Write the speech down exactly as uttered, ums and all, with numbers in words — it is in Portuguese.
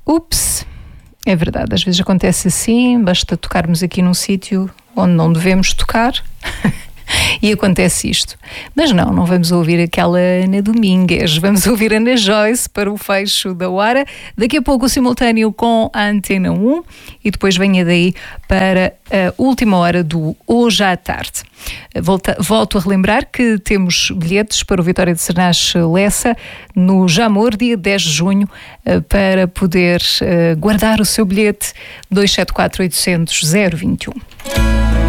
Ups, é verdade, às vezes acontece assim, basta tocarmos aqui num sítio onde não devemos tocar e acontece isto. Mas não, não vamos ouvir aquela Ana Domingues, vamos ouvir Ana Joyce para o fecho da hora. Daqui a pouco o simultâneo com a Antena um e depois venha daí para a última hora do Hoje à Tarde. Volta, volto a relembrar que temos bilhetes para o Vitória de Sernás Lessa no Jamor, dia dez de junho, para poder guardar o seu bilhete. Dois sete quatro oito zero zero zero dois um.